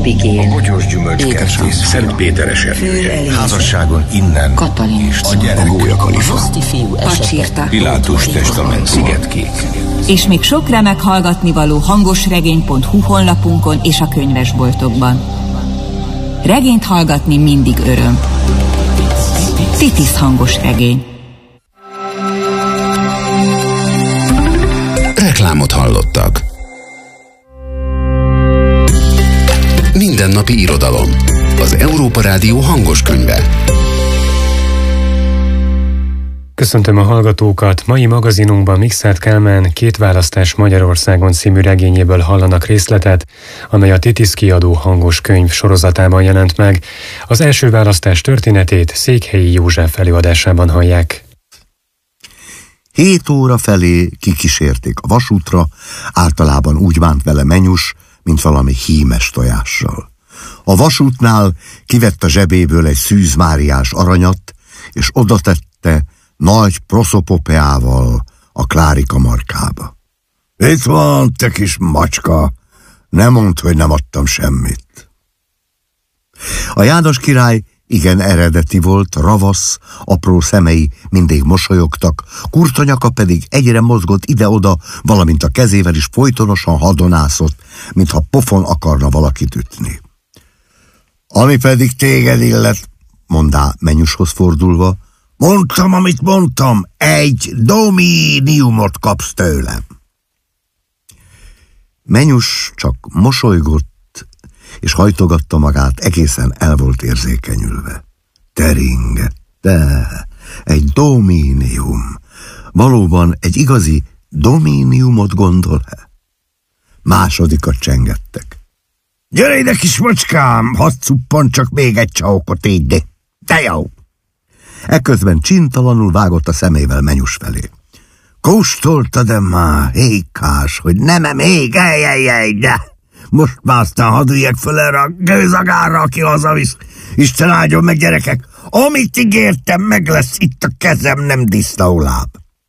Abigél, a Bogyós gyümölcskertész, Szent Péter esernyője, házasságon innen, Katalin, a gyerek, a Gólyakalifa, Pacsirta, Pilátus testament, Szigetkék. És még sok remek hallgatnivaló hangosregény.hu honlapunkon és a könyvesboltokban. Regényt hallgatni mindig öröm. Titis hangos regény. Reklámot hallottak. Mindennapi irodalom. Az Európa Rádió hangos könyve. Köszöntöm a hallgatókat! Mai magazinunkban Mikszáth Kálmán Két választás Magyarországon című regényéből hallanak részletet, amely a Titis kiadó hangos könyv sorozatában jelent meg. Az első választás történetét Székhelyi József előadásában hallják. 7 óra felé kikísérték a vasútra, általában úgy bánt vele Menyus, mint valami hímes tojással. A vasútnál kivett a zsebéből egy Szűz Máriás aranyat, és odatette nagy proszopopeával a Klárika markába. Itt van, te kis macska, ne mondd, hogy nem adtam semmit. A János király igen eredeti volt, ravasz, apró szemei mindig mosolyogtak, kurta nyaka pedig egyre mozgott ide-oda, valamint a kezével is folytonosan hadonászott, mintha pofon akarna valakit ütni. Ami pedig téged illet, mondá Menyushoz fordulva, mondtam, amit mondtam, egy dominiumot kapsz tőlem. Menyus csak mosolygott, és hajtogatta magát, egészen el volt érzékenyülve. Teringette, egy dominium. Valóban egy igazi dominiumot gondol-e? Másodikat csengettek. Gyere ide, kis macskám, hadd cuppan csak még egy csaukkot így, de jó! Ekközben csintalanul vágott a szemével Menyus felé. Kóstoltad-e már, hékás, hogy nem még, de... Most már aztán hadd üljek föl erre a gőzagárra, aki hazavisz. Isten áldjon meg, gyerekek! Amit ígértem, meg lesz itt a kezem, nem disznóláb.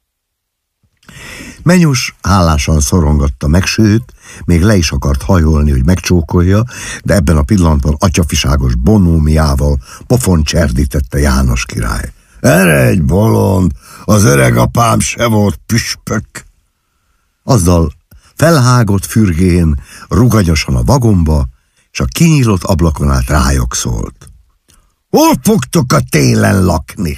Menyus hálásan szorongatta meg, sőt, még le is akart hajolni, hogy megcsókolja, de ebben a pillanatban atyafiságos bonómiával pofon cserdítette János király. Erre egy bolond, az öreg apám se volt püspök. Azzal felhágott fürgén, ruganyosan a vagomba, és a kinyílott ablakon át rájuk szólt. Hol fogtok a télen lakni?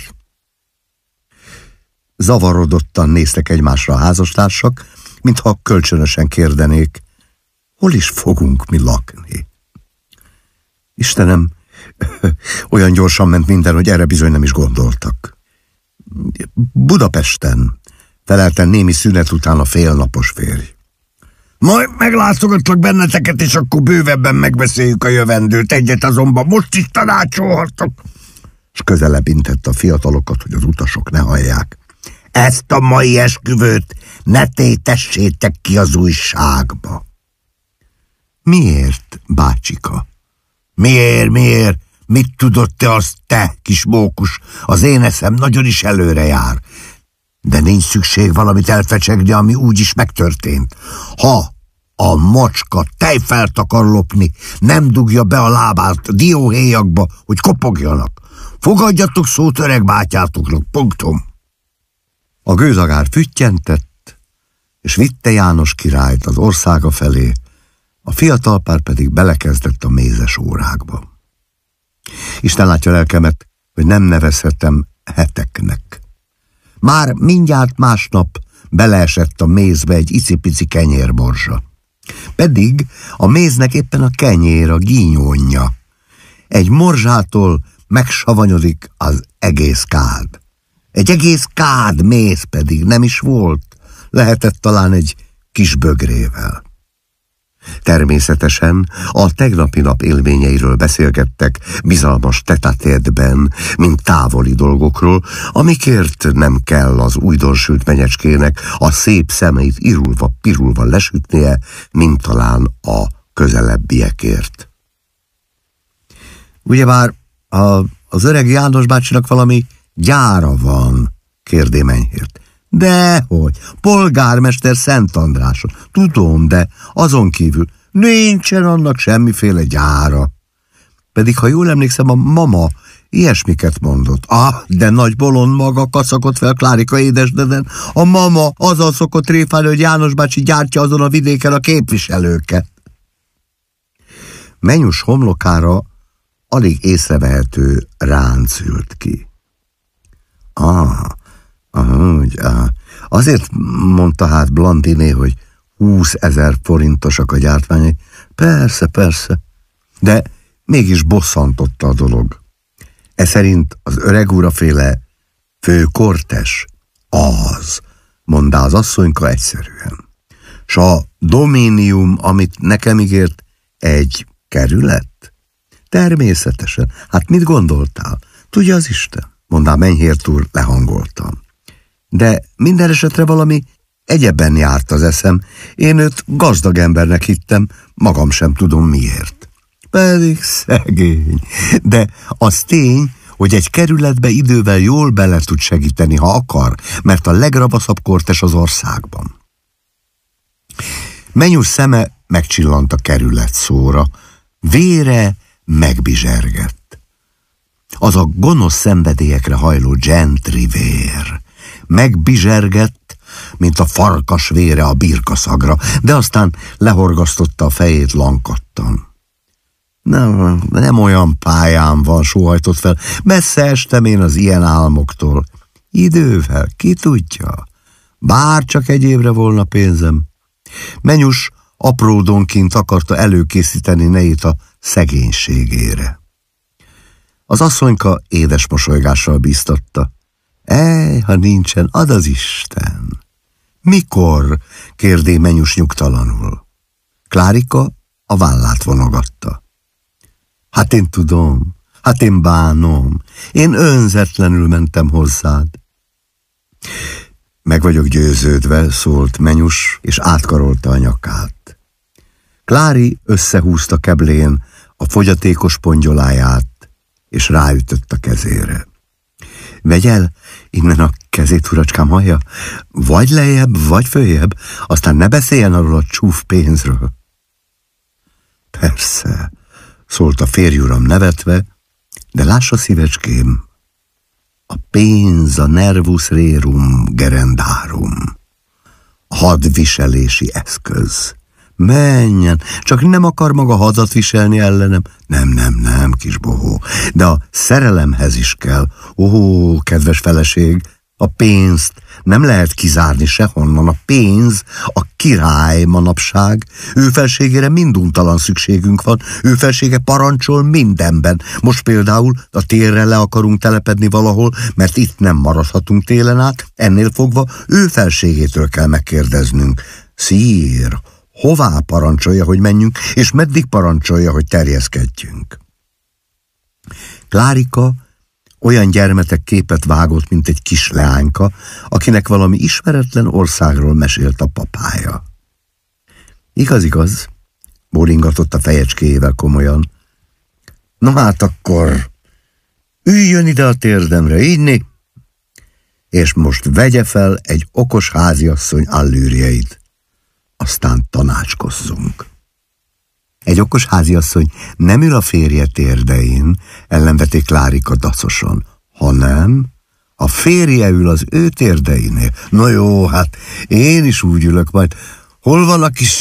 Zavarodottan néztek egymásra a házastársak, mintha kölcsönösen kérdenék, hol is fogunk mi lakni? Istenem, olyan gyorsan ment minden, hogy erre bizony nem is gondoltak. Budapesten, felelte némi szünet után a félnapos férj. Majd meglátogatlak benneteket, és akkor bővebben megbeszéljük a jövendőt. Egyet azonban most is tanácsolhatok. És közelebb intett a fiatalokat, hogy az utasok ne hallják. Ezt a mai esküvőt ne tétessétek ki az újságba. Miért, bácsika? Miért? Mit tudod te azt, te, kis mókus? Az én eszem nagyon is előre jár. De nincs szükség valamit elfecsegni, ami úgyis megtörtént. Ha a macska tejfelt akar lopni, nem dugja be a lábát a dióhéjakba, hogy kopogjanak. Fogadjatok szót öreg bátyátoknak, punktum. A gőzagár füttyentett, és vitte János királyt az országa felé, a fiatal pár pedig belekezdett a mézes órákba. Isten látja lelkemet, hogy nem nevezhetem heteknek. Már mindjárt másnap beleesett a mézbe egy icipici kenyérmorzsa. Pedig a méznek éppen a kenyér, a gínyónja. Egy morzsától megsavanyodik az egész kád. Egy egész kád méz pedig nem is volt, lehetett talán egy kis bögrével. Természetesen a tegnapi nap élményeiről beszélgettek bizalmas tetatétben, mint távoli dolgokról, amikért nem kell az újdonsült menyecskének a szép szemeit irulva-pirulva lesütnie, mint talán a közelebbiekért. Ugyebár az öreg János bácsinak valami gyára van, kérdé Menyhért. Dehogy, polgármester Szent Andráson. Tudom, de azon kívül Nincsen annak semmiféle gyára. Pedig, ha jól emlékszem, a mama ilyesmiket mondott. De nagy bolond maga kaszakott fel Klárika édesdeden. A mama azzal szokott tréfálni, hogy János bácsi gyártja azon a vidéken a képviselőket. Menyus homlokára alig észrevehető ránc ült ki. Azért mondta hát Blandiné, hogy 20 000 forintosak a gyártmányai. Persze. De mégis bosszantotta a dolog. Szerint az öreg uraféle főkortes az, mondta az asszonyka egyszerűen. S a dominium, amit nekem ígért, egy kerület? Természetesen. Hát mit gondoltál? Tudja az Isten, mondta Menyhért úr lehangoltan. De minden esetre valami egyebben járt az eszem. Én őt gazdag embernek hittem, magam sem tudom miért. Pedig szegény. De az tény, hogy egy kerületbe idővel jól bele tud segíteni, ha akar, mert a legravaszabb kortes az országban. Menyus szeme megcsillant a kerület szóra, vére megbizsergett. Az a gonosz szenvedélyekre hajló gentry vér megbizsergett, mint a farkas vére a birkaszagra, de aztán lehorgasztotta a fejét lankadtan. Nem olyan pályán van, sóhajtott fel. Messze estem én az ilyen álmoktól. Idővel, ki tudja? Bár csak egy évre volna pénzem. Menyus apródonként akarta előkészíteni nejét a szegénységére. Az asszonyka édes mosolygással bíztatta. Ha nincsen, ad az Isten. Mikor? kérdé Menyus nyugtalanul. Klárika a vállát vonogatta. Hát én tudom, hát én bánom, én önzetlenül mentem hozzád. Meg vagyok győződve, szólt Menyus, és átkarolta a nyakát. Klári összehúzta keblén a fogyatékos pongyoláját, és ráütött a kezére. Vegy el innen a kezét, uracskám, hallja? Vagy lejjebb, vagy följebb, aztán ne beszéljen arról a csúf pénzről. Persze, szólt a férjuram nevetve, de lássa, szívecském, a pénz a nervus rerum gerendarum, a hadviselési eszköz. Menjen, csak nem akar maga hadat viselni ellenem. Nem, kis bohó, de a szerelemhez is kell. Kedves feleség, a pénzt nem lehet kizárni sehonnan. A pénz a király manapság. Ő felségére minduntalan szükségünk van. Ő felsége parancsol mindenben. Most például a térre le akarunk telepedni valahol, mert itt nem maradhatunk télen át. Ennél fogva ő felségétől kell megkérdeznünk. Szír, hová parancsolja, hogy menjünk, és meddig parancsolja, hogy terjeszkedjünk? Klárika olyan gyermetek képet vágott, mint egy kis leányka, akinek valami ismeretlen országról mesélt a papája. Igaz, bólingatott a fejecskéjével komolyan. Na hát akkor üljön ide a térdemre, így és most vegye fel egy okos háziasszony allűrjeit. Aztán tanácskozzunk. Egy okos háziasszony nem ül a férje térdein, ellenveték Klárika dacosan, hanem a férje ül az ő térdeinél. No jó, hát én is úgy ülök majd. Hol van a kis